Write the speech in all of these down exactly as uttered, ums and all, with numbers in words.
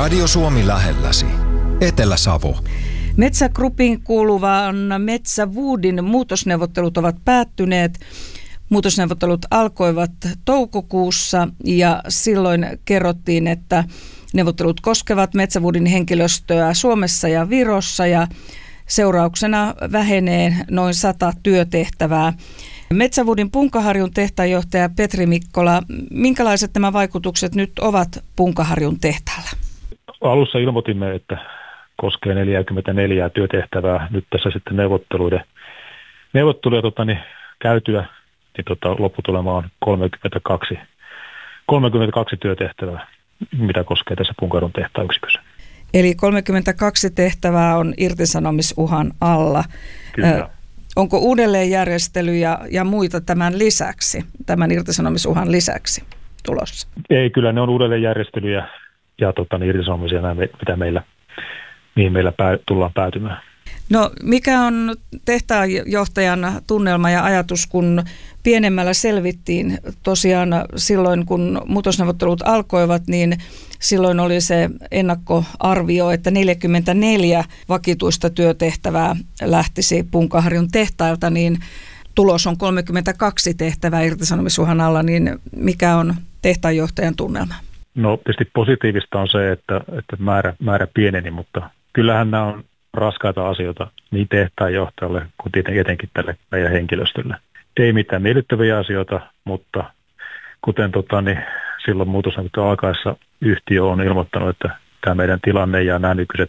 Radio Suomi lähelläsi. Etelä-Savo. Metsä Groupin kuuluvan Metsä Woodin muutosneuvottelut ovat päättyneet. Muutosneuvottelut alkoivat toukokuussa ja silloin kerrottiin, että neuvottelut koskevat Metsä Woodin henkilöstöä Suomessa ja Virossa ja seurauksena vähenee noin sata työtehtävää. Metsä Woodin Punkaharjun tehtaanjohtaja Petri Mikkola, minkälaiset nämä vaikutukset nyt ovat Punkaharjun tehtaalla? Alussa ilmoitimme, että koskee neljäkymmentäneljä työtehtävää. Nyt tässä sitten neuvotteluiden, neuvotteluja tota, niin, käytyä, niin tota, lopputulema on kolmekymmentäkaksi, kolmekymmentäkaksi työtehtävää, mitä koskee tässä Punkaharjun tehtaayksikössä. Eli kolmekymmentäkaksi tehtävää on irtisanomisuhan alla. Kyllä. Ö, onko uudelleenjärjestelyjä ja muita tämän lisäksi, tämän irtisanomisuhan lisäksi tulossa? Ei, kyllä ne on uudelleenjärjestelyjä ja tota, niin irtisanomisia, mitä meillä, mihin meillä pää, tullaan päätymään. No mikä on tehtaanjohtajan tunnelma ja ajatus, kun pienemmällä selvittiin tosiaan silloin, kun muutosneuvottelut alkoivat, niin silloin oli se ennakkoarvio, että neljäkymmentäneljä vakituista työtehtävää lähtisi Punkaharjun tehtailta, niin tulos on kolmekymmentäkaksi tehtävää irtisanomisuhan alla, niin mikä on tehtaanjohtajan tunnelma? No tietysti positiivista on se, että, että määrä, määrä pieneni, mutta kyllähän nämä on raskaita asioita niin tehtaanjohtajalle kuin etenkin tälle meidän henkilöstölle. Ei mitään miellyttäviä asioita, mutta kuten tota, niin silloin muutosneuvottelun alkaessa yhtiö on ilmoittanut, että tämä meidän tilanne ja nämä nykyiset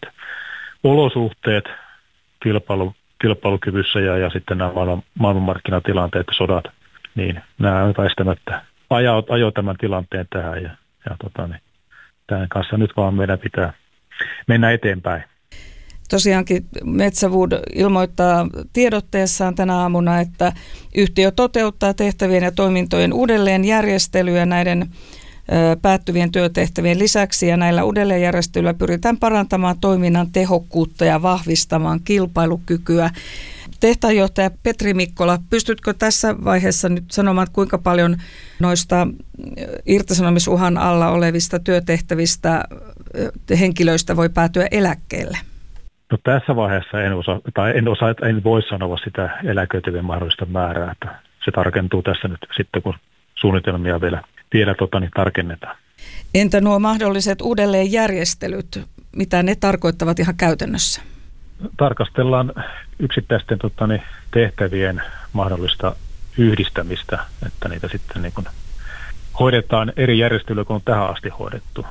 olosuhteet kilpailu, kilpailukyvyssä ja, ja sitten nämä maailman, maailmanmarkkinatilanteet ja sodat, niin nämä on väistämättä ajo, ajo tämän tilanteen tähän ja, ja tota, niin, tämän kanssa nyt vaan meidän pitää mennä eteenpäin. Tosiaankin Metsä Wood ilmoittaa tiedotteessaan tänä aamuna, että yhtiö toteuttaa tehtävien ja toimintojen uudelleenjärjestelyä näiden ö, päättyvien työtehtävien lisäksi, ja näillä uudelleenjärjestelyillä pyritään parantamaan toiminnan tehokkuutta ja vahvistamaan kilpailukykyä. Tehtaanjohtaja Petri Mikkola, pystytkö tässä vaiheessa nyt sanomaan, kuinka paljon noista irtisanomisuhan alla olevista työtehtävistä henkilöistä voi päätyä eläkkeelle? No tässä vaiheessa en osaa, tai en osaa, en voi sanoa sitä eläköityvien mahdollista määrää, että se tarkentuu tässä nyt sitten, kun suunnitelmia vielä, vielä tota, niin tarkennetaan. Entä nuo mahdolliset uudelleenjärjestelyt, mitä ne tarkoittavat ihan käytännössä? Tarkastellaan yksittäisten tota, niin, tehtävien mahdollista yhdistämistä, että niitä sitten niin kun hoidetaan eri järjestelyä kuin on tähän asti hoidettu.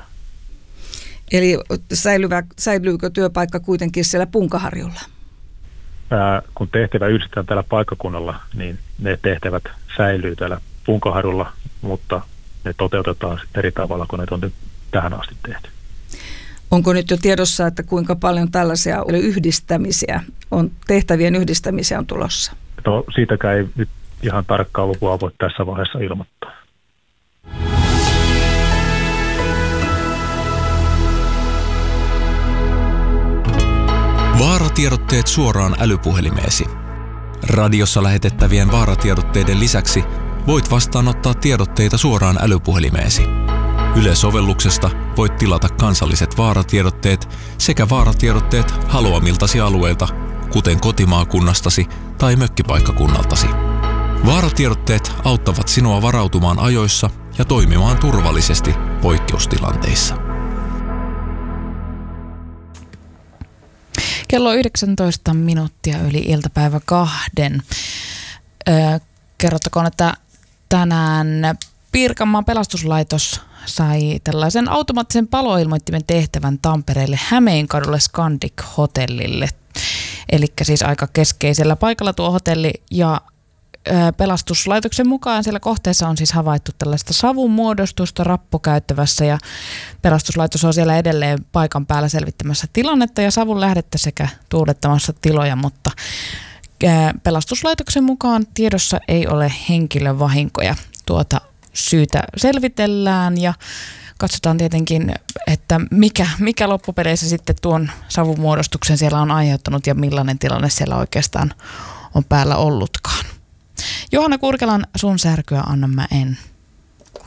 Eli säilyvä, säilyykö työpaikka kuitenkin siellä Punkaharjulla? Ää, kun tehtävä yhdistetään täällä paikkakunnalla, niin ne tehtävät säilyy täällä Punkaharjulla, mutta ne toteutetaan eri tavalla kuin ne on nyt tähän asti tehty. Onko nyt jo tiedossa, että kuinka paljon tällaisia yhdistämisiä on, tehtävien yhdistämisiä on tulossa? No siitäkään ei nyt ihan tarkkaa lukua voi tässä vaiheessa ilmoittaa. Vaaratiedotteet suoraan älypuhelimeesi. Radiossa lähetettävien vaaratiedotteiden lisäksi voit vastaanottaa tiedotteita suoraan älypuhelimeesi. Yle-sovelluksesta voit tilata kansalliset vaaratiedotteet sekä vaaratiedotteet haluamiltasi alueilta, kuten kotimaakunnastasi tai mökkipaikkakunnaltasi. Vaaratiedotteet auttavat sinua varautumaan ajoissa ja toimimaan turvallisesti poikkeustilanteissa. Kello yhdeksäntoista minuuttia yli iltapäivä kahden. Öö, kerrottakoon, että tänään Pirkanmaan pelastuslaitos sai tällaisen automaattisen paloilmoittimen tehtävän Tampereelle Hämeenkadulle Scandic hotellille. Eli siis aika keskeisellä paikalla tuo hotelli, ja ö, pelastuslaitoksen mukaan siellä kohteessa on siis havaittu tällaista savun muodostusta rappukäyttävässä, ja pelastuslaitos on siellä edelleen paikan päällä selvittämässä tilannetta ja savun lähdettä sekä tuulettamassa tiloja, mutta ö, pelastuslaitoksen mukaan tiedossa ei ole henkilövahinkoja. Tuota syytä selvitellään ja katsotaan tietenkin, että mikä, mikä loppupeleissä sitten tuon savumuodostuksen siellä on aiheuttanut ja millainen tilanne siellä oikeastaan on päällä ollutkaan. Johanna Kurkelan sun särkyä annan mä en.